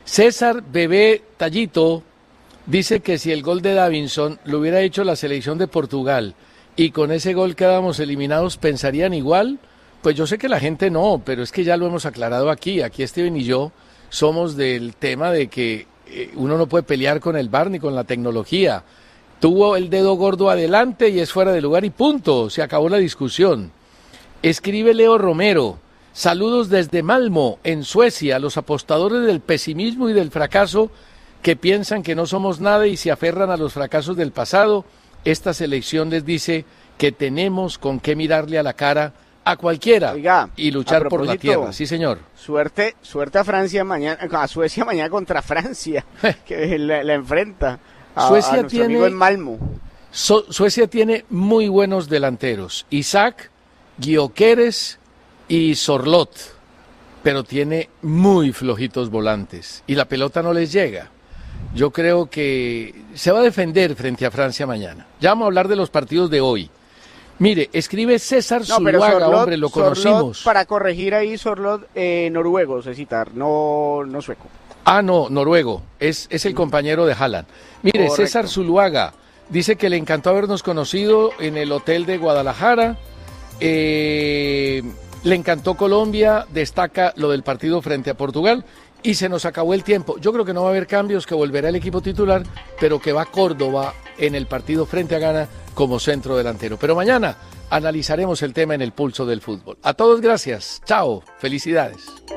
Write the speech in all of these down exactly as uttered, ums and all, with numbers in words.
César Bebé Tallito dice que si el gol de Davinson lo hubiera hecho la selección de Portugal y con ese gol quedábamos eliminados, ¿pensarían igual? Pues yo sé que la gente no, pero es que ya lo hemos aclarado aquí. Aquí Steven y yo somos del tema de que eh, uno no puede pelear con el V A R ni con la tecnología. Tuvo el dedo gordo adelante y es fuera de lugar y punto, se acabó la discusión. Escribe Leo Romero, saludos desde Malmo, en Suecia, los apostadores del pesimismo y del fracaso que piensan que no somos nada y se aferran a los fracasos del pasado. Esta selección les dice que tenemos con qué mirarle a la cara a cualquiera. Oiga, y luchar por la tierra. Sí, señor. Suerte, suerte a Francia mañana, a Suecia mañana contra Francia, que la, la enfrenta. A, Suecia a nuestro tiene amigo en Malmo. So, Suecia tiene muy buenos delanteros, Isaac, Gyökeres y Sorloth, pero tiene muy flojitos volantes y la pelota no les llega. Yo creo que se va a defender frente a Francia mañana. Ya vamos a hablar de los partidos de hoy. Mire, escribe César no, Zuluaga, Sorloth, hombre, lo conocimos. Sorloth, para corregir ahí, Sorloth, eh, noruego, sé citar, no, no sueco. Ah, no, noruego, es, es el compañero de Haaland. Mire, correcto. César Zuluaga dice que le encantó habernos conocido en el hotel de Guadalajara, eh, le encantó Colombia, destaca lo del partido frente a Portugal y se nos acabó el tiempo. Yo creo que no va a haber cambios, que volverá el equipo titular, pero que va Córdoba en el partido frente a Ghana como centro delantero. Pero mañana analizaremos el tema en el Pulso del Fútbol. A todos gracias, chao, felicidades.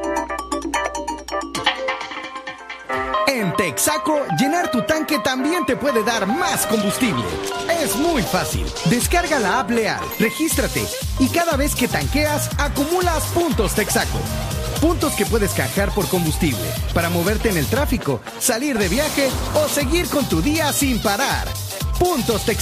En Texaco, llenar tu tanque también te puede dar más combustible. Es muy fácil. Descarga la app Leal, regístrate y cada vez que tanqueas, acumulas puntos Texaco. Puntos que puedes canjear por combustible para moverte en el tráfico, salir de viaje o seguir con tu día sin parar. Puntos Texaco.